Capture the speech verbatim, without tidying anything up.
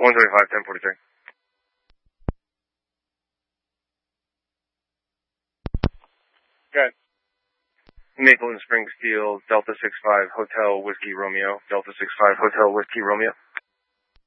one twenty-five, ten forty-three. Good. Maple and Spring Steel, Delta six five, Hotel Whiskey Romeo, Delta six five, Hotel Whiskey Romeo.